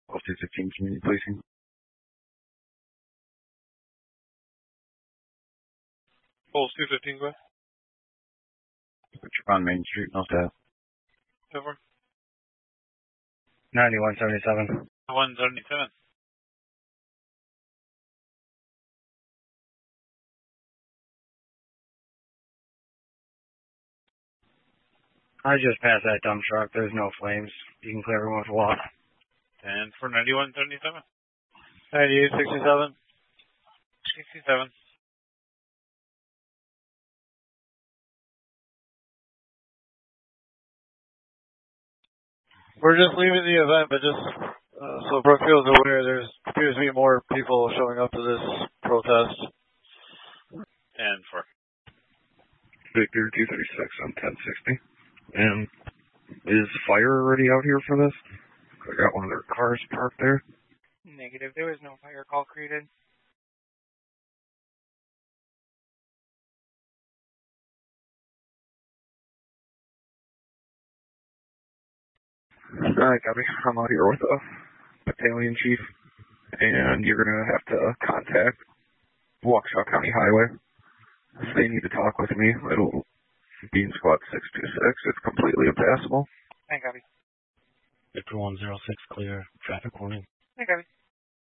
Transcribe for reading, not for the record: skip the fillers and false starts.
Off 215 community policing. Pulse 215, go ahead. You're on Main Street, no staff. Over. 9177. 177. I just passed that dump truck. There's no flames. You can clear everyone for walk. And for 9177. 9867. 67. We're just leaving the event, but just so Brookfield's aware, there appears to be more people showing up to this protest. And for Victor 236 on 1060. And is fire already out here for this? I got one of their cars parked there. Negative. There was no fire call created. Alright, copy. I'm out here with a battalion chief, and you're going to have to contact Waukesha County Highway. If they need to talk with me, it'll be in squad 626. It's completely impassable. I copy. Victor 106, clear. Traffic warning. I copy.